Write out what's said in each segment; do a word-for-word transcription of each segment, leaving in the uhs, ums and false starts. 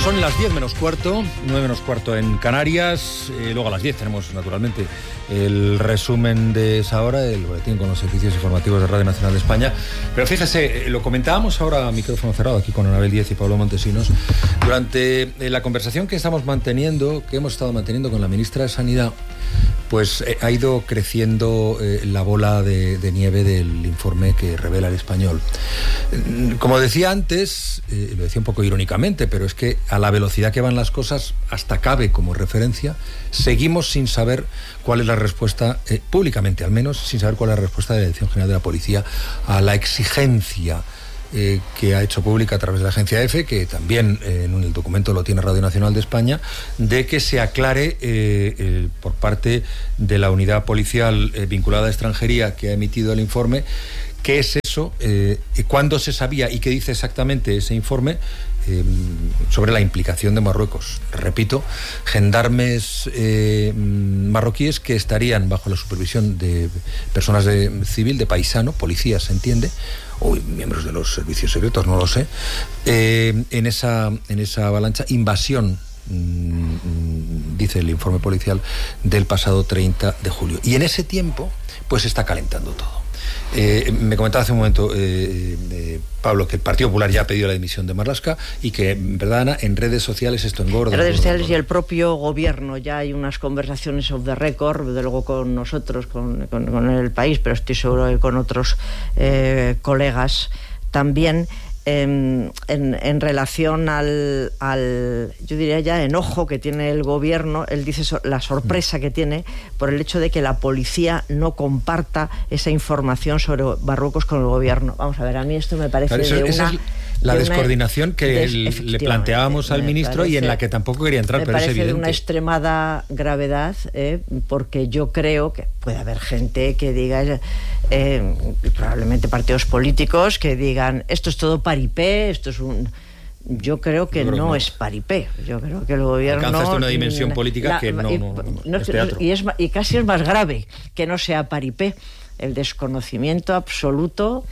Son las diez menos cuarto, nueve menos cuarto en Canarias. Eh, luego a las diez tenemos, naturalmente, el resumen de esa hora, el boletín con los servicios informativos de Radio Nacional de España. Pero fíjese, lo comentábamos ahora a micrófono cerrado aquí con Anabel Díez y Pablo Montesinos. Durante la conversación que estamos manteniendo, que hemos estado manteniendo con la ministra de Sanidad, pues eh, ha ido creciendo eh, la bola de, de nieve del informe que revela El Español. Como decía antes, eh, lo decía un poco irónicamente, pero es que a la velocidad que van las cosas, hasta cabe como referencia, seguimos sin saber cuál es la respuesta, eh, públicamente al menos, sin saber cuál es la respuesta de la Dirección General de la Policía a la exigencia Eh, que ha hecho pública a través de la agencia EFE, que también eh, en el documento lo tiene Radio Nacional de España, de que se aclare eh, eh, por parte de la unidad policial eh, vinculada a extranjería que ha emitido el informe, qué es eso, eh, cuándo se sabía y qué dice exactamente ese informe eh, sobre la implicación de Marruecos. Repito, gendarmes eh, marroquíes que estarían bajo la supervisión de personas de civil, de paisano, policías, se entiende, o miembros de los servicios secretos, no lo sé, eh, en esa en esa avalancha, invasión, mmm, dice el informe policial, del pasado treinta de julio. Y en ese tiempo, pues está calentando todo. Eh, me comentaba hace un momento eh, eh, Pablo que el Partido Popular ya ha pedido la dimisión de Marlaska y que, ¿verdad, Ana? En redes sociales esto engorda. En redes engorda, sociales engorda. Y el propio gobierno, ya hay unas conversaciones off the record, de luego con nosotros, con, con, con el país, pero estoy seguro que con otros eh, colegas también, eh, en, en relación al, al, yo diría ya, enojo que tiene el gobierno. Él dice so, la sorpresa que tiene por el hecho de que la policía no comparta esa información sobre Marruecos con el gobierno. Vamos a ver, a mí esto me parece Claro, eso, de una... Es la de descoordinación que des, le planteábamos al ministro parece, y en la que tampoco quería entrar, pero es evidente. Me parece de una extremada gravedad, eh, porque yo creo que puede haber gente que diga, eh, probablemente partidos políticos, que digan, esto es todo paripé, esto es un... Yo creo que creo no, no es paripé. Yo creo que el gobierno... Alcanza una dimensión política la, que no, y, no, no, no es teatro. Y, es, y casi es más grave que no sea paripé. El desconocimiento absoluto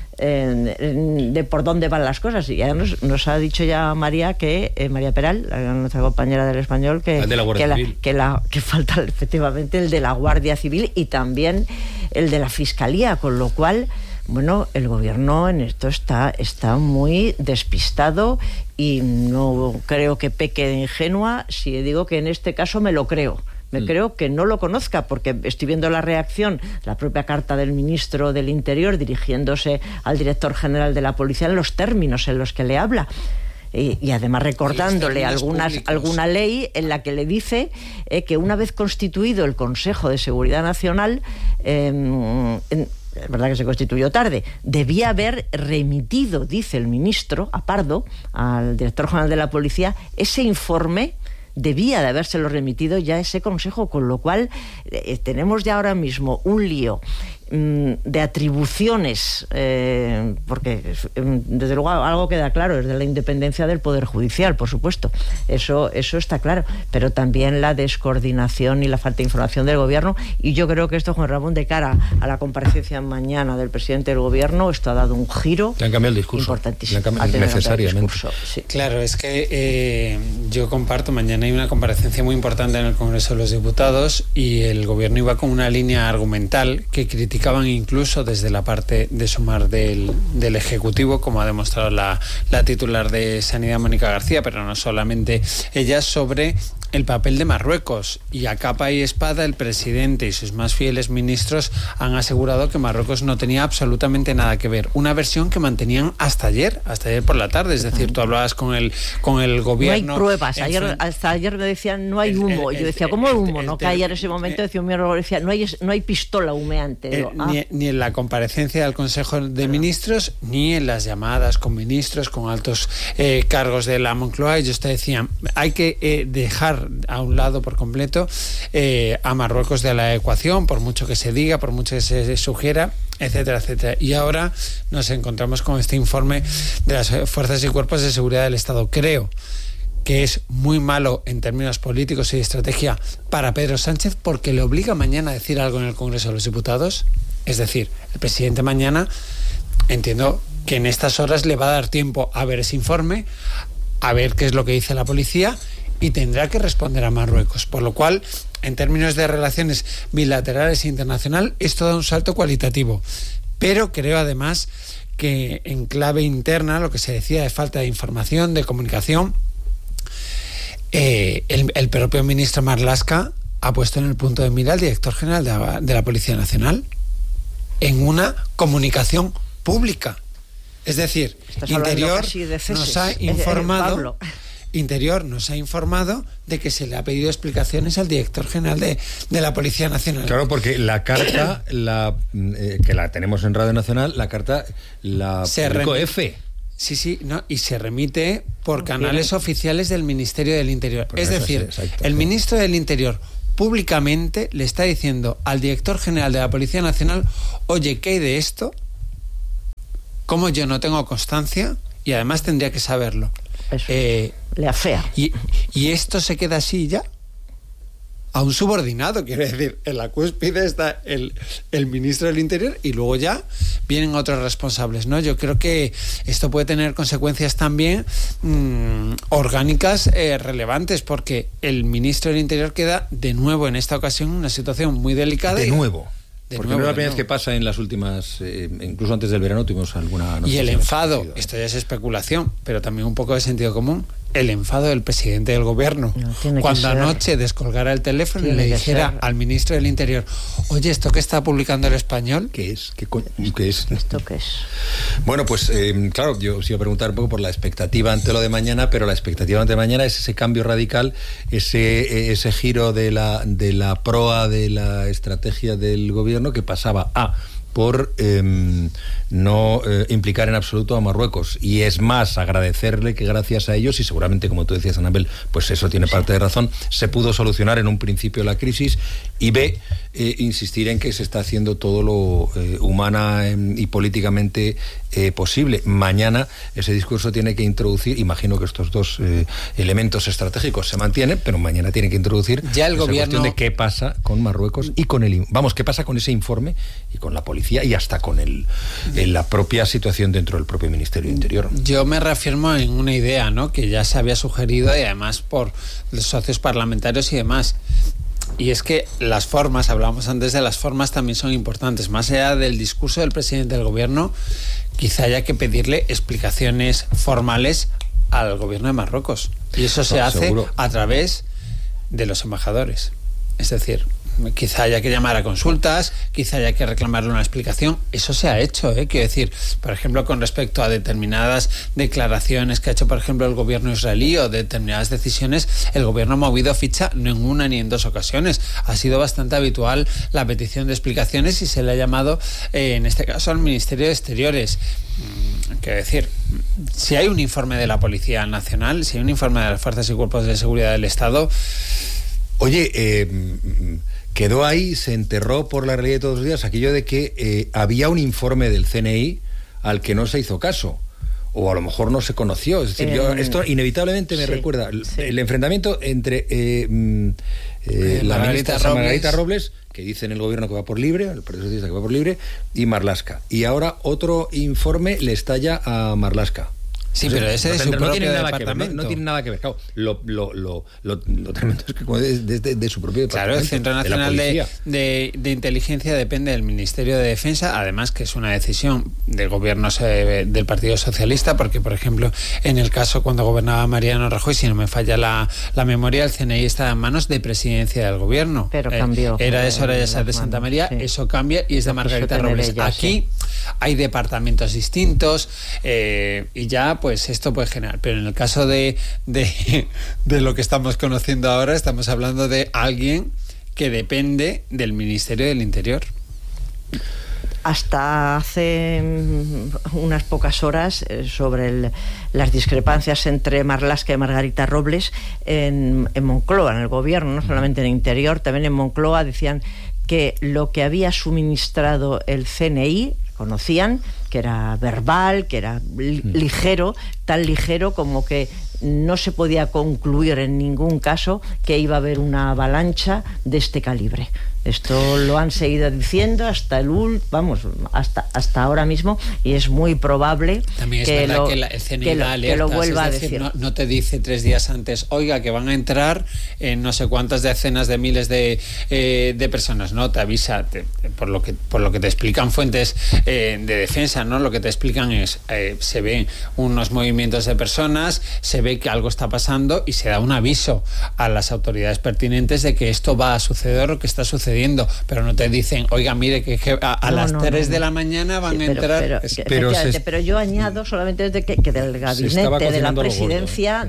Eh, de por dónde van las cosas. Y ya nos, nos ha dicho ya María que eh, María Peral, nuestra compañera del Español, que, el de la Guardia que, la, Civil. que, la, que falta efectivamente el de la Guardia Civil y también el de la Fiscalía, con lo cual, bueno, el gobierno en esto está, está muy despistado y no creo que peque de ingenua si digo que en este caso me lo creo. Me mm. creo que no lo conozca, porque estoy viendo la reacción, la propia carta del ministro del Interior dirigiéndose al director general de la policía en los términos en los que le habla. Y, y además recordándole algunas, alguna ley en la que le dice eh, que una vez constituido el Consejo de Seguridad Nacional, eh, en, es verdad que se constituyó tarde, debía haber remitido, dice el ministro, a Pardo, al director general de la policía, ese informe. Debía de habérselo remitido ya ese consejo, con lo cual eh, tenemos ya ahora mismo un lío mmm, de atribuciones, eh, porque eh, desde luego algo queda claro, es de la independencia del Poder Judicial, por supuesto, eso, eso está claro, pero también la descoordinación y la falta de información del gobierno. Y yo creo que esto, Juan Ramón, de cara a la comparecencia mañana del presidente del gobierno, esto ha dado un giro. Le han cambiado el discurso. Importantísimo. Le han cambiado necesariamente. Discurso, sí. Claro, es que eh, yo comparto, mañana hay una comparecencia muy importante en el Congreso de los Diputados y el gobierno iba con una línea argumental que criticaban incluso desde la parte de Sumar del, del Ejecutivo, como ha demostrado la, la titular de Sanidad, Mónica García, pero no solamente ella, sobre el papel de Marruecos. Y a capa y espada el presidente y sus más fieles ministros han asegurado que Marruecos no tenía absolutamente nada que ver. Una versión que mantenían hasta ayer, hasta ayer por la tarde. Es decir, tú hablabas con el, con el gobierno... No hay pruebas. Ayer, hasta ayer me decían no hay humo. El, el, Yo decía, ¿cómo el, humo? El, no caía en ese momento. Decía un miembro, decía, no hay, no hay pistola humeante. Eh, ah. ni, ni en la comparecencia del Consejo de Ministros, ni en las llamadas con ministros, con altos eh, cargos de la Moncloa. Ellos te decían, hay que eh, dejar a un lado por completo eh, a Marruecos de la ecuación, por mucho que se diga, por mucho que se sugiera, etcétera, etcétera. Y ahora nos encontramos con este informe de las fuerzas y cuerpos de seguridad del Estado. Creo que es muy malo en términos políticos y de estrategia para Pedro Sánchez, porque le obliga mañana a decir algo en el Congreso de los Diputados. Es decir, el presidente mañana, entiendo que en estas horas le va a dar tiempo a ver ese informe, a ver qué es lo que dice la policía y tendrá que responder a Marruecos. Por lo cual, en términos de relaciones bilaterales e internacional, esto da un salto cualitativo. Pero creo además que en clave interna, lo que se decía de falta de información, de comunicación, eh, el, el propio ministro Marlaska ha puesto en el punto de mira al director general de la, de la Policía Nacional en una comunicación pública. Es decir, Estás Interior de nos ha informado... Interior nos ha informado de que se le ha pedido explicaciones al director general de, de la Policía Nacional. Claro, porque la carta, la, eh, que la tenemos en Radio Nacional, la carta la se publicó remite, F. Sí, sí, no, y se remite por canales oficiales del Ministerio del Interior. Pues es decir, es, exacto, el sí. ministro del Interior públicamente le está diciendo al director general de la Policía Nacional: oye, ¿qué hay de esto? ¿Cómo yo no tengo constancia? Y además tendría que saberlo. Eso, eh, le afea. Y, y esto se queda así ya. A un subordinado, quiero decir, en la cúspide está el, el ministro del Interior y luego ya vienen otros responsables, ¿no? Yo creo que esto puede tener consecuencias también mmm, orgánicas eh, relevantes, porque el ministro del Interior queda de nuevo en esta ocasión en una situación muy delicada. De y, nuevo. De Porque nuevo, no es la primera vez que pasa en las últimas, eh, incluso antes del verano tuvimos alguna... Y el enfado, esto ya es especulación, pero también un poco de sentido común, el enfado del presidente del gobierno, no, cuando anoche descolgara el teléfono y le dijera ser. al ministro del Interior: oye, ¿esto que está publicando el Español? ¿Qué es? ¿Qué, co- qué es? ¿Esto qué es? Bueno, pues eh, claro, yo os iba a preguntar un poco por la expectativa ante lo de mañana, pero la expectativa ante mañana es ese cambio radical, ese, ese giro de la, de la proa de la estrategia del gobierno, que pasaba a por eh, no eh, implicar en absoluto a Marruecos, y es más, agradecerle que gracias a ellos, y seguramente, como tú decías, Anabel, pues eso tiene parte de razón, se pudo solucionar en un principio la crisis, y B, eh, insistir en que se está haciendo todo lo eh, humana eh, y políticamente eh, posible. Mañana ese discurso tiene que introducir, imagino que estos dos eh, elementos estratégicos se mantienen, pero mañana tiene que introducir ya el esa gobierno... cuestión de qué pasa con Marruecos y con el... Vamos, qué pasa con ese informe y con la policía y hasta con el, en la propia situación dentro del propio Ministerio de Interior. Yo me reafirmo en una idea, ¿no?, que ya se había sugerido, y además por los socios parlamentarios y demás. Y es que las formas, hablábamos antes de las formas, también son importantes. Más allá del discurso del presidente del gobierno, quizá haya que pedirle explicaciones formales al gobierno de Marruecos. Y eso se no, hace seguro. a través de los embajadores. Es decir, quizá haya que llamar a consultas, quizá haya que reclamarle una explicación. Eso se ha hecho, ¿eh? Quiero decir, por ejemplo, con respecto a determinadas declaraciones que ha hecho, por ejemplo, el gobierno israelí, o determinadas decisiones, el gobierno ha movido ficha no en una ni en dos ocasiones. Ha sido bastante habitual la petición de explicaciones y se le ha llamado, eh, en este caso, al Ministerio de Exteriores. Quiero decir, si hay un informe de la Policía Nacional, si hay un informe de las Fuerzas y Cuerpos de Seguridad del Estado... Oye, eh... quedó ahí, se enterró por la realidad de todos los días aquello de que eh, había un informe del C N I al que no se hizo caso, o a lo mejor no se conoció. Es decir, eh, yo, esto inevitablemente me sí, recuerda sí. el enfrentamiento entre eh, eh, eh, la ministra Robles. Margarita Robles, que dice en el gobierno que va por libre, el Partido Socialista que va por libre, y Marlaska. Y ahora otro informe le estalla a Marlaska. Sí, pero ese no, es su no propio tiene nada departamento. Que ver, no, no tiene nada que ver. Claro, lo, lo, lo, lo, lo tremendo es que desde de, de su propio departamento. Claro, el Centro Nacional de, de, de, de Inteligencia depende del Ministerio de Defensa, además que es una decisión del gobierno eh, del Partido Socialista, porque, por ejemplo, en el caso cuando gobernaba Mariano Rajoy, si no me falla la, la memoria, el C N I estaba en manos de Presidencia del Gobierno. Pero eh, cambió. Era de Soraya Sáez de Santa María, sí. Eso cambia y es de Margarita Robles. Ella, Aquí sí. hay departamentos distintos eh, y ya pues esto puede generar, pero en el caso de, de, de lo que estamos conociendo ahora, estamos hablando de alguien que depende del Ministerio del Interior. Hasta hace unas pocas horas, eh, sobre el, las discrepancias entre Marlaska y Margarita Robles en, en Moncloa, en el gobierno, no solamente en el Interior, también en Moncloa, decían que lo que había suministrado el C N I, conocían que era verbal, que era li- ligero, tan ligero como que no se podía concluir en ningún caso que iba a haber una avalancha de este calibre. Esto lo han seguido diciendo hasta el ult, vamos, hasta hasta ahora mismo, y es muy probable También es que, verdad lo, que la, el C N I que, lo, da que lo vuelva es decir, a decir. No, no te dice tres días antes, oiga, que van a entrar en no sé cuántas decenas de miles de, eh, de personas, ¿no? Te avisa, te, por lo que por lo que te explican fuentes eh, de defensa, ¿no? Lo que te explican es, eh, se ven unos movimientos de personas, se ve que algo está pasando y se da un aviso a las autoridades pertinentes de que esto va a suceder o que está sucediendo, pero no te dicen, oiga, mire, que, que a, a no, las no, tres no, de la mañana van sí, pero, a entrar... Pero, es, pero, pero, se, pero yo añado solamente desde que, que del gabinete de la presidencia,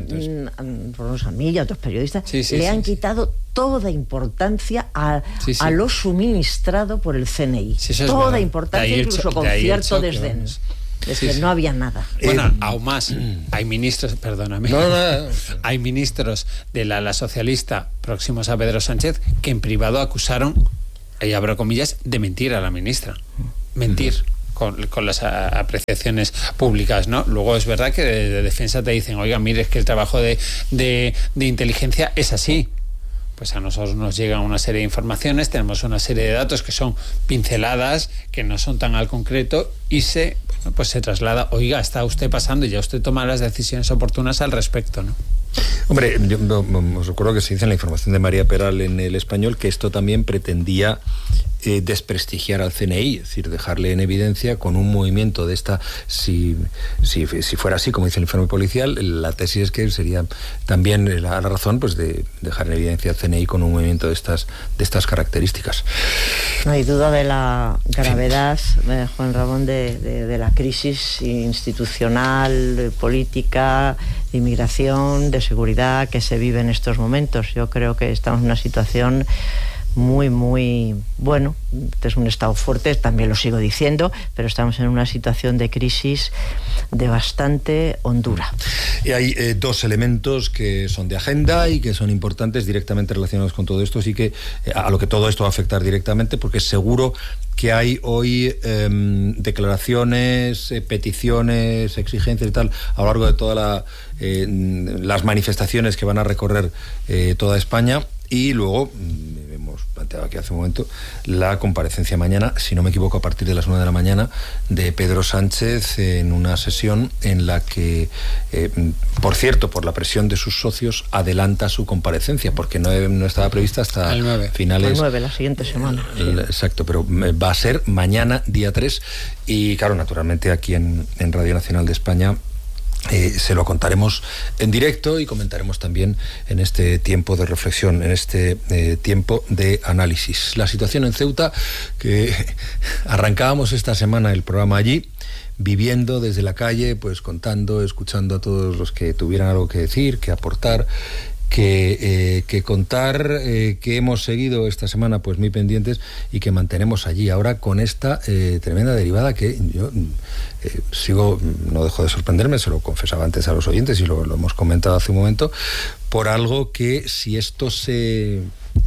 Rosa Milla, otros periodistas, sí, sí, le sí, han sí. quitado toda importancia a, sí, sí. a lo suministrado por el C N I. Sí, toda verdad. importancia, incluso con de cierto desdén. Es sí, que sí. no había nada. Bueno, eh, aún más, hay ministros, perdóname, no, no, no. hay ministros de la, la socialista próximos a Pedro Sánchez que en privado acusaron, y abro comillas, de mentir a la ministra. Mentir. Uh-huh. Con, con las a, apreciaciones públicas, ¿no? Luego es verdad que de, de defensa te dicen, oiga, mire, es que el trabajo de, de, de inteligencia es así. Pues a nosotros nos llegan una serie de informaciones, tenemos una serie de datos que son pinceladas, que no son tan al concreto, y se, bueno, pues se traslada, oiga, está usted pasando y ya usted toma las decisiones oportunas al respecto, ¿no? Hombre, yo os recuerdo que se dice en la información de María Peral en El Español que esto también pretendía eh, desprestigiar al C N I, es decir, dejarle en evidencia con un movimiento de esta, si, si, si fuera así, como dice el informe policial, la tesis es que sería también la, la razón pues de dejar en evidencia al C N I con un movimiento de estas, de estas características. No hay duda de la gravedad, eh, Juan Ramón, de, de, de la crisis institucional, de política, de inmigración, de seguridad que se vive en estos momentos. Yo creo que estamos en una situación muy, muy, bueno, es un estado fuerte, también lo sigo diciendo, pero estamos en una situación de crisis de bastante hondura. Y hay eh, dos elementos que son de agenda y que son importantes directamente relacionados con todo esto, así que eh, a lo que todo esto va a afectar directamente, porque seguro que hay hoy eh, declaraciones, eh, peticiones, exigencias y tal, a lo largo de todas la, eh, las manifestaciones que van a recorrer eh, toda España. Y luego, hemos planteado aquí hace un momento, la comparecencia mañana, si no me equivoco, a partir de las nueve de la mañana, de Pedro Sánchez en una sesión en la que, eh, por cierto, por la presión de sus socios, adelanta su comparecencia, porque no, no estaba prevista hasta el nueve. finales... El nueve, la siguiente semana. El, exacto, pero va a ser mañana, día tres, y claro, naturalmente aquí en, en Radio Nacional de España Eh, se lo contaremos en directo y comentaremos también en este tiempo de reflexión, en este eh, tiempo de análisis. La situación en Ceuta, que arrancábamos esta semana el programa allí, viviendo desde la calle, pues contando, escuchando a todos los que tuvieran algo que decir, que aportar, que, eh, que contar, eh, que hemos seguido esta semana pues muy pendientes y que mantenemos allí ahora con esta eh, tremenda derivada que yo eh, sigo, no dejo de sorprenderme, se lo confesaba antes a los oyentes y lo, lo hemos comentado hace un momento, por algo que si esto se,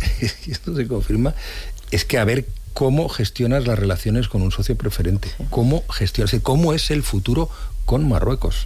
si esto se confirma, es que a ver cómo gestionas las relaciones con un socio preferente, cómo gestionas, cómo es el futuro con Marruecos.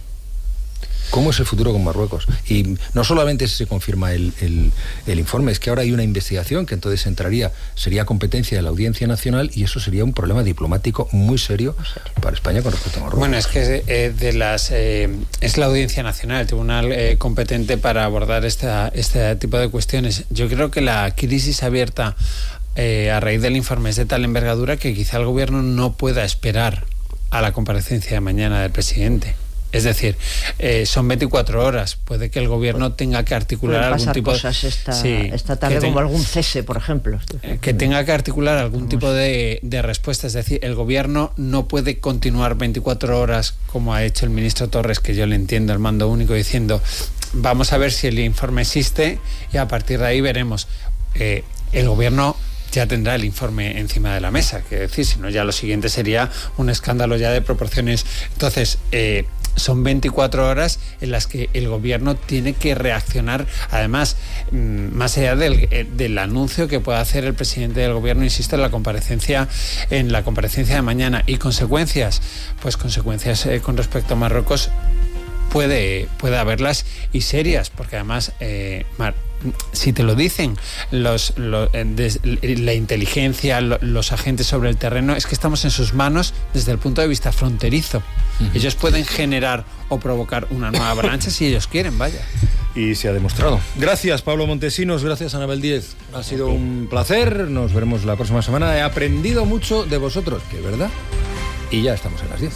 ¿Cómo es el futuro con Marruecos? Y no solamente si se confirma el, el, el informe, es que ahora hay una investigación que entonces entraría, sería competencia de la Audiencia Nacional y eso sería un problema diplomático muy serio para España con respecto a Marruecos. Bueno, es que eh, de las eh, es la Audiencia Nacional, el tribunal eh, competente para abordar esta, este tipo de cuestiones. Yo creo que la crisis abierta eh, a raíz del informe es de tal envergadura que quizá el gobierno no pueda esperar a la comparecencia de mañana del presidente. Es decir, eh, son veinticuatro horas. Puede que el gobierno tenga que articular algún tipo de... cosas esta, sí, esta tarde, ten, como algún cese, por ejemplo. Que tenga que articular algún Vamos. tipo de, de respuesta. Es decir, el gobierno no puede continuar veinticuatro horas, como ha hecho el ministro Torres, que yo le entiendo, el mando único, diciendo, vamos a ver si el informe existe y a partir de ahí veremos. Eh, el gobierno ya tendrá el informe encima de la mesa, que decir, si no ya lo siguiente sería un escándalo ya de proporciones. Entonces, eh, son veinticuatro horas en las que el gobierno tiene que reaccionar, además, más allá del, del anuncio que pueda hacer el presidente del gobierno, insisto, en la comparecencia, en la comparecencia de mañana. Y consecuencias, pues consecuencias eh, con respecto a Marruecos, puede, puede haberlas y serias, porque además, eh, Mar, si te lo dicen los, los, la inteligencia, los agentes sobre el terreno, es que estamos en sus manos desde el punto de vista fronterizo. Uh-huh. Ellos pueden generar o provocar una nueva avalancha si ellos quieren, vaya. Y se ha demostrado. Gracias, Pablo Montesinos, gracias, Anabel Díez. Ha sido un placer, nos veremos la próxima semana. He aprendido mucho de vosotros, que es verdad. Y ya estamos en las diez.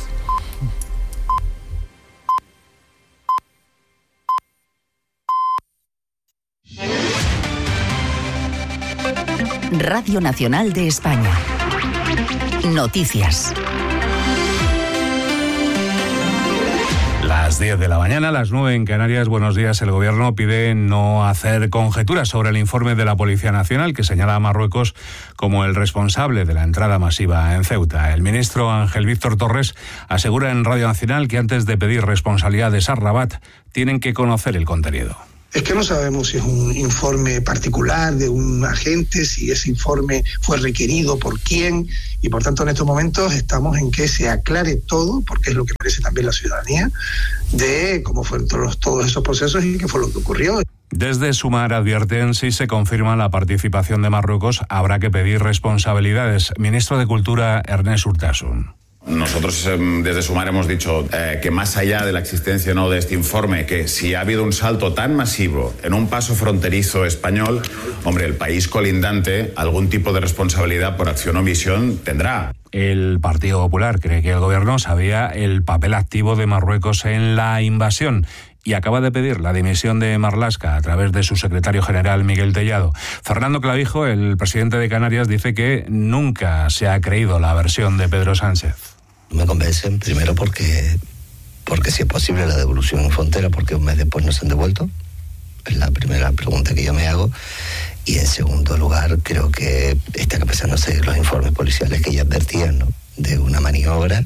Radio Nacional de España. Noticias. Las diez de la mañana, las nueve en Canarias. Buenos días. El Gobierno pide no hacer conjeturas sobre el informe de la Policía Nacional que señala a Marruecos como el responsable de la entrada masiva en Ceuta. El ministro Ángel Víctor Torres asegura en Radio Nacional que antes de pedir responsabilidades a Rabat tienen que conocer el contenido. Es que no sabemos si es un informe particular de un agente, si ese informe fue requerido por quién, y por tanto en estos momentos estamos en que se aclare todo, porque es lo que merece también la ciudadanía, de cómo fueron todos, todos esos procesos y qué fue lo que ocurrió. Desde Sumar advierten, si se confirma la participación de Marruecos, habrá que pedir responsabilidades. Ministro de Cultura, Ernest Urtasun. Nosotros desde Sumar hemos dicho eh, que más allá de la existencia no de este informe, que si ha habido un salto tan masivo en un paso fronterizo español, hombre, el país colindante algún tipo de responsabilidad por acción o omisión tendrá. El Partido Popular cree que el Gobierno sabía el papel activo de Marruecos en la invasión y acaba de pedir la dimisión de Marlaska a través de su secretario general Miguel Tellado. Fernando Clavijo, el presidente de Canarias, dice que nunca se ha creído la versión de Pedro Sánchez. Me convencen, primero porque, porque si es posible la devolución en frontera, porque un mes después no se han devuelto. Es la primera pregunta que yo me hago. Y en segundo lugar, creo que está empezando a seguir los informes policiales que ya advertían, ¿no?, de una maniobra,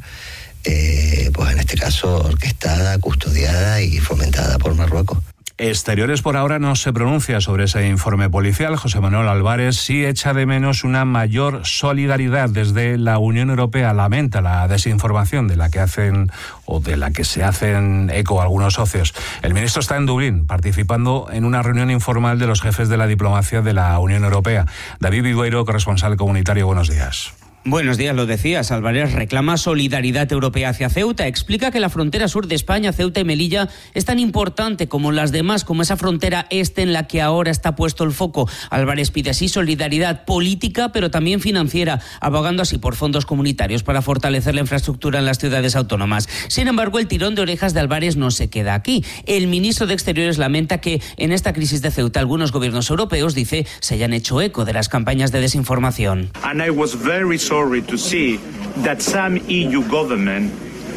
eh, pues en este caso orquestada, custodiada y fomentada por Marruecos. Exteriores por ahora no se pronuncia sobre ese informe policial. José Manuel Álvarez sí echa de menos una mayor solidaridad desde la Unión Europea. Lamenta la desinformación de la que hacen o de la que se hacen eco algunos socios. El ministro está en Dublín participando en una reunión informal de los jefes de la diplomacia de la Unión Europea. David Vidueiro, corresponsal comunitario, buenos días. Buenos días, lo decías. Álvarez reclama solidaridad europea hacia Ceuta. Explica que la frontera sur de España, Ceuta y Melilla, es tan importante como las demás, como esa frontera este en la que ahora está puesto el foco. Álvarez pide así solidaridad política, pero también financiera, abogando así por fondos comunitarios para fortalecer la infraestructura en las ciudades autónomas. Sin embargo, el tirón de orejas de Álvarez no se queda aquí. El ministro de Exteriores lamenta que en esta crisis de Ceuta algunos gobiernos europeos, dice, se hayan hecho eco de las campañas de desinformación. And I was very sorry to see that some E U government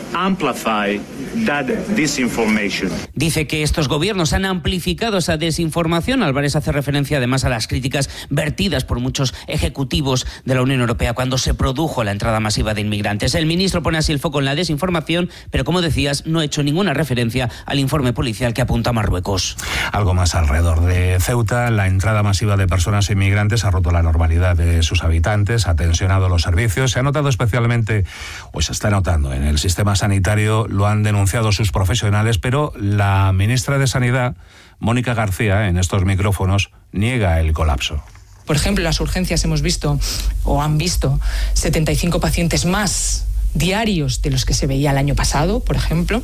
amplify that disinformation. Dice que estos gobiernos han amplificado esa desinformación. Álvarez hace referencia además a las críticas vertidas por muchos ejecutivos de la Unión Europea cuando se produjo la entrada masiva de inmigrantes. El ministro pone así el foco en la desinformación, pero como decías, no ha hecho ninguna referencia al informe policial que apunta a Marruecos. Algo más alrededor de Ceuta. La entrada masiva de personas inmigrantes ha roto la normalidad de sus habitantes, ha tensionado los servicios. Se ha notado especialmente, o se está notando en el sistema sanitario, lo han denunciado sus profesionales, pero la ministra de Sanidad, Mónica García, en estos micrófonos, niega el colapso. Por ejemplo, en las urgencias hemos visto, o han visto, setenta y cinco pacientes más diarios de los que se veía el año pasado, por ejemplo.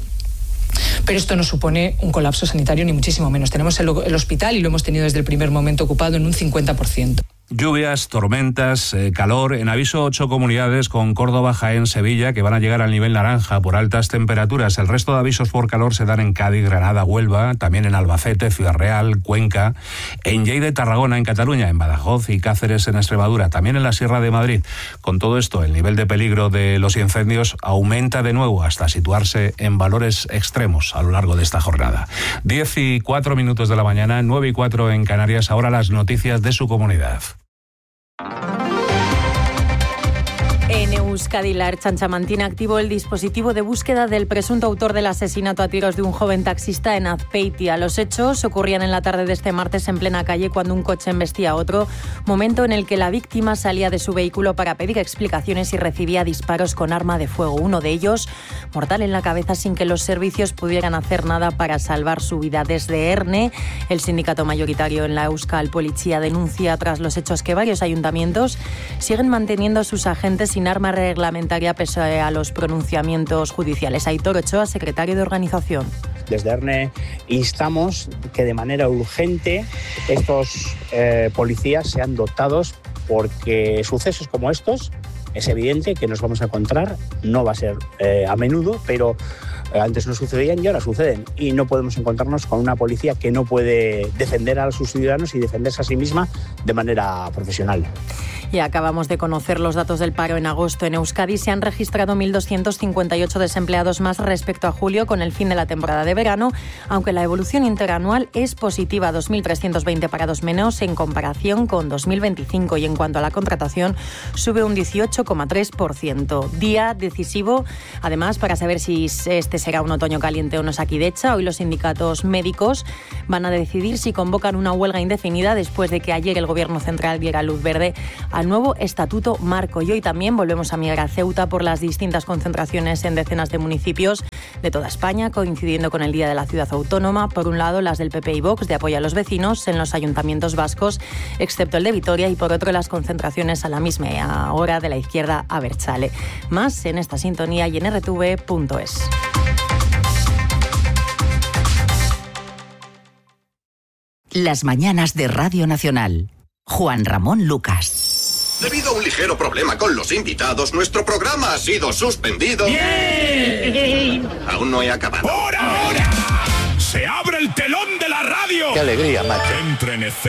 Pero esto no supone un colapso sanitario, ni muchísimo menos. Tenemos el, el hospital, y lo hemos tenido desde el primer momento, ocupado en un cincuenta por ciento. Lluvias, tormentas, eh, calor. En aviso ocho comunidades, con Córdoba, Jaén, Sevilla, que van a llegar al nivel naranja por altas temperaturas. El resto de avisos por calor se dan en Cádiz, Granada, Huelva, también en Albacete, Ciudad Real, Cuenca, en Lleida, Tarragona, en Cataluña, en Badajoz y Cáceres, en Extremadura, también en la Sierra de Madrid. Con todo esto, el nivel de peligro de los incendios aumenta de nuevo hasta situarse en valores extremos a lo largo de esta jornada. Diez y cuatro minutos de la mañana, nueve y cuatro en Canarias. Ahora las noticias de su comunidad. En Euskadi, la Ertzaintza mantiene activo el dispositivo de búsqueda del presunto autor del asesinato a tiros de un joven taxista en Azpeitia. Los hechos ocurrían en la tarde de este martes en plena calle cuando un coche embestía a otro, momento en el que la víctima salía de su vehículo para pedir explicaciones y recibía disparos con arma de fuego. Uno de ellos mortal en la cabeza, sin que los servicios pudieran hacer nada para salvar su vida. Desde ERNE, el sindicato mayoritario en la Euskal Policía, denuncia tras los hechos que varios ayuntamientos siguen manteniendo a sus agentes sin arma reglamentaria pese a los pronunciamientos judiciales. Aitor Ochoa, secretario de organización. Desde ERNE instamos que de manera urgente estos eh, policías sean dotados, porque sucesos como estos es evidente que nos vamos a encontrar, no va a ser eh, a menudo, pero antes no sucedían y ahora suceden, y no podemos encontrarnos con una policía que no puede defender a sus ciudadanos y defenderse a sí misma de manera profesional. Y acabamos de conocer los datos del paro en agosto. En Euskadi se han registrado mil doscientos cincuenta y ocho desempleados más respecto a julio, con el fin de la temporada de verano, aunque la evolución interanual es positiva, dos mil trescientos veinte parados menos en comparación con dos mil veinticinco, y en cuanto a la contratación sube un dieciocho coma tres por ciento. Día decisivo, además, para saber si este será un otoño caliente o no es Osakidecha. Hoy los sindicatos médicos van a decidir si convocan una huelga indefinida después de que ayer el Gobierno central diera luz verde al nuevo Estatuto Marco. Y hoy también volvemos a mirar a Ceuta por las distintas concentraciones en decenas de municipios de toda España, coincidiendo con el Día de la Ciudad Autónoma. Por un lado, las del P P y Vox de apoyo a los vecinos en los ayuntamientos vascos, excepto el de Vitoria, y por otro las concentraciones a la misma hora de la izquierda abertzale. Más en esta sintonía y en erre te ve punto es. Las mañanas de Radio Nacional. Juan Ramón Lucas. Debido a un ligero problema con los invitados, nuestro programa ha sido suspendido. ¡Bien! Aún no he acabado. ¡Por ahora! ¡Se abre el telón de la radio! ¡Qué alegría, macho! Entre en escena.